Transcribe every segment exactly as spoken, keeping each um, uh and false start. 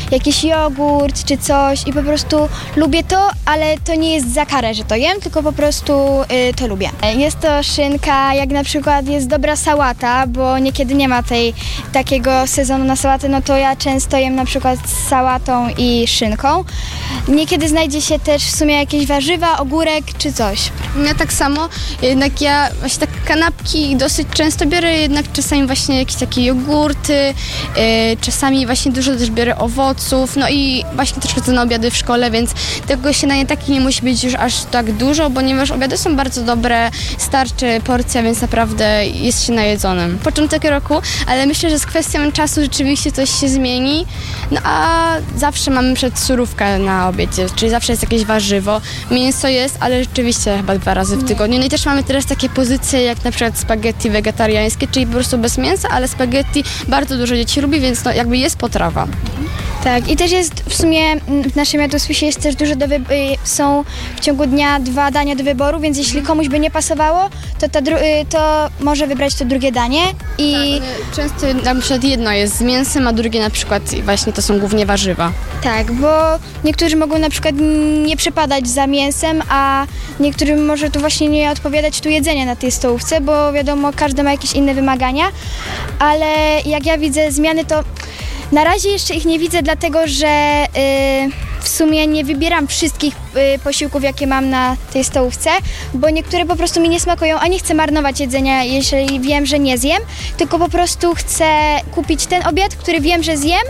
jakiś jogurt czy coś i po prostu lubię to, ale to nie jest za karę, że to jem, tylko po prostu y, to lubię. Jest to szynka, jak na przykład jest dobra sałata, bo niekiedy nie ma tej takiego sezonu na sałatę, no to ja często jem na przykład z sałatą i szynką. Niekiedy znajdzie się też w sumie jakieś warzywa, ogórek czy coś. Ja tak samo, jednak ja właśnie tak kanapki dosyć często biorę, jednak czasami właśnie jakieś takie jogurty, yy, czasami właśnie dużo też biorę owoców, no i właśnie też chodzę na obiady w szkole, więc tego się na nie taki nie musi być już aż tak dużo, ponieważ obiady są bardzo dobre, starczy porcja, więc naprawdę jest się najedzonym. Początek roku, ale myślę, że z kwestią czasu rzeczywiście coś się zmieni, no a zawsze mamy przed surówkę na obiedzie, czyli zawsze jest jakieś warzywo, mięso jest, ale rzeczywiście chyba dwa razy w tygodniu. No i też mamy teraz takie pozycje jak na przykład spaghetti wegetariańskie, czyli po prostu bez mięsa, ale spaghetti bardzo dużo dzieci lubi, więc no jakby jest potrawa. Tak, i też jest w sumie w naszym jadłospisie jest też dużo do wy- są w ciągu dnia dwa dania do wyboru, więc jeśli komuś by nie pasowało, to, ta dru- to może wybrać to drugie danie i tak, często na przykład jedno jest z mięsem, a drugie na przykład właśnie to są głównie warzywa. tak, bo niektórzy mogą na przykład nie przypadać za mięsem, a niektórym może tu właśnie nie odpowiadać tu jedzenie na tej stołówce, bo wiadomo, każdy ma jakieś inne wymagania, ale jak ja widzę zmiany, to na razie jeszcze ich nie widzę, dlatego że y, w sumie nie wybieram wszystkich y, posiłków, jakie mam na tej stołówce, bo niektóre po prostu mi nie smakują, a nie chcę marnować jedzenia, jeżeli wiem, że nie zjem, tylko po prostu chcę kupić ten obiad, który wiem, że zjem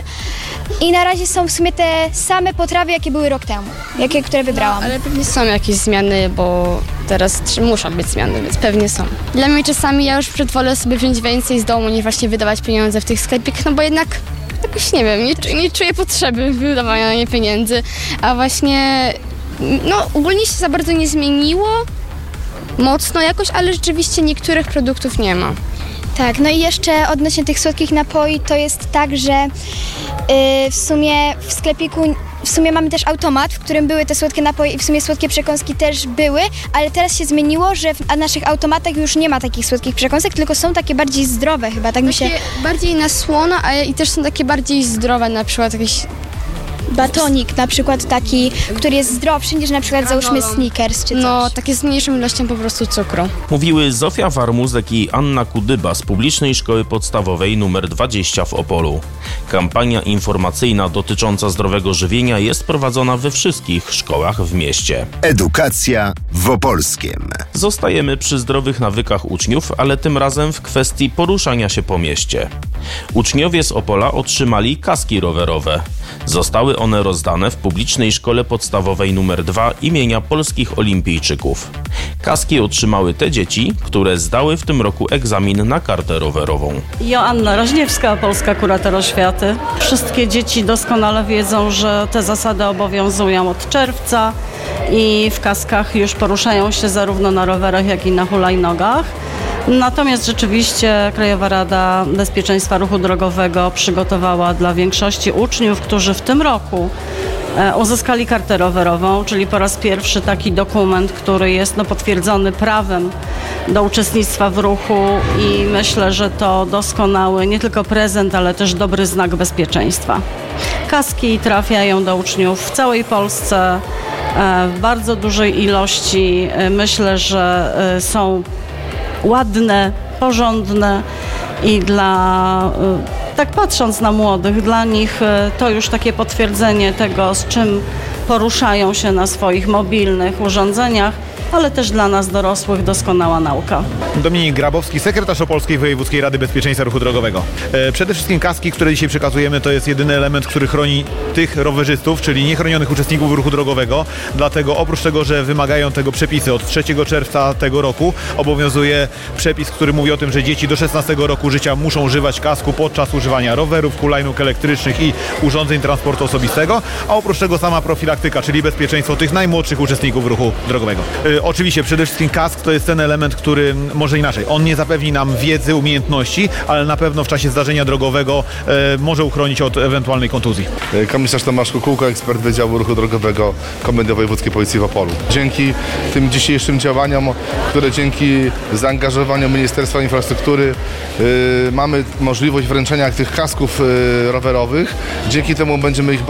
i na razie są w sumie te same potrawy, jakie były rok temu, jakie, które wybrałam. No, ale pewnie są jakieś zmiany, bo teraz muszą być zmiany, więc pewnie są. Dla mnie czasami ja już wolę sobie wziąć więcej z domu, niż właśnie wydawać pieniądze w tych sklepikach, no bo jednak jakoś nie wiem, nie, nie czuję potrzeby wydawania na nie pieniędzy, a właśnie no ogólnie się za bardzo nie zmieniło mocno jakoś, ale rzeczywiście niektórych produktów nie ma. Tak, no i jeszcze odnośnie tych słodkich napoi, to jest tak, że yy, w sumie w sklepiku w sumie mamy też automat, w którym były te słodkie napoje i w sumie słodkie przekąski też były, ale teraz się zmieniło, że w naszych automatach już nie ma takich słodkich przekąsek, tylko są takie bardziej zdrowe chyba, tak mi się... bardziej na słono, ale i też są takie bardziej zdrowe, na przykład jakieś... Batonik na przykład taki, który jest zdrowszy niż na przykład załóżmy Snickers czy coś. No, takie z mniejszą ilością po prostu cukru. Mówiły Zofia Warmuzek i Anna Kudyba z Publicznej Szkoły Podstawowej nr dwadzieścia w Opolu. Kampania informacyjna dotycząca zdrowego żywienia jest prowadzona we wszystkich szkołach w mieście. Edukacja w Opolskiem. Zostajemy przy zdrowych nawykach uczniów, ale tym razem w kwestii poruszania się po mieście. Uczniowie z Opola otrzymali kaski rowerowe. Zostały one rozdane w Publicznej Szkole Podstawowej nr dwa imienia polskich olimpijczyków. Kaski otrzymały te dzieci, które zdały w tym roku egzamin na kartę rowerową. Joanna Roźniewska, Polska Kurator Oświaty. Wszystkie dzieci doskonale wiedzą, że te zasady obowiązują od czerwca i w kaskach już poruszają się zarówno na rowerach, jak i na hulajnogach. Natomiast rzeczywiście Krajowa Rada Bezpieczeństwa Ruchu Drogowego przygotowała dla większości uczniów, którzy w tym roku uzyskali kartę rowerową, czyli po raz pierwszy taki dokument, który jest no, potwierdzony prawem do uczestnictwa w ruchu i myślę, że to doskonały nie tylko prezent, ale też dobry znak bezpieczeństwa. Kaski trafiają do uczniów w całej Polsce w bardzo dużej ilości. Myślę, że są ładne, porządne i dla, tak patrząc na młodych, dla nich to już takie potwierdzenie tego, z czym poruszają się na swoich mobilnych urządzeniach, ale też dla nas dorosłych doskonała nauka. Dominik Grabowski, sekretarz Opolskiej Wojewódzkiej Rady Bezpieczeństwa Ruchu Drogowego. E, przede wszystkim kaski, które dzisiaj przekazujemy, to jest jedyny element, który chroni tych rowerzystów, czyli niechronionych uczestników ruchu drogowego. Dlatego oprócz tego, że wymagają tego przepisy, od trzeciego czerwca tego roku obowiązuje przepis, który mówi o tym, że dzieci do szesnastego roku życia muszą używać kasku podczas używania rowerów, hulajnóg elektrycznych i urządzeń transportu osobistego, a oprócz tego sama profilaktyka, czyli bezpieczeństwo tych najmłodszych uczestników ruchu drogowego. E, Oczywiście, przede wszystkim kask to jest ten element, który, może inaczej, on nie zapewni nam wiedzy, umiejętności, ale na pewno w czasie zdarzenia drogowego e, może uchronić od ewentualnej kontuzji. Komisarz Tomasz Kukułka, ekspert Wydziału Ruchu Drogowego Komendy Wojewódzkiej Policji w Opolu. Dzięki tym dzisiejszym działaniom, które dzięki zaangażowaniu Ministerstwa Infrastruktury y, mamy możliwość wręczenia tych kasków y, rowerowych, dzięki temu będziemy ich